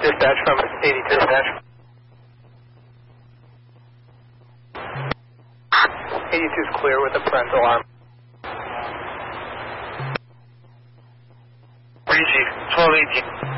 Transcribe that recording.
Dispatch from 82. Dispatch. 82 is clear with a parental alarm. Breezy, 1218.